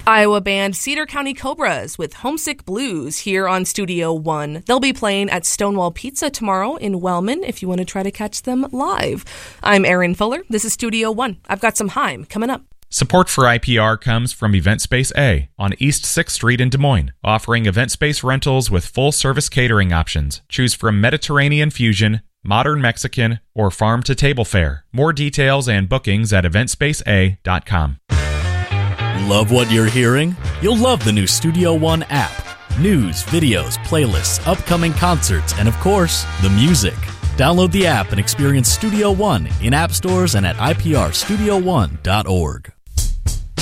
Iowa band Cedar County Cobras with Homesick Blues here on Studio One. They'll be playing at Stonewall Pizza tomorrow in Wellman if you want to try to catch them live. I'm Erin Fuller. This is Studio One. I've got some Haim coming up. Support for IPR comes from Event Space A on East 6th Street in Des Moines, offering event space rentals with full-service catering options. Choose from Mediterranean fusion, modern Mexican, or farm-to-table fare. More details and bookings at eventspaceA.com. Love what you're hearing? You'll love the new Studio One app. News, videos, playlists, upcoming concerts, and of course, the music. Download the app and experience Studio One in app stores and at iprstudio1.org.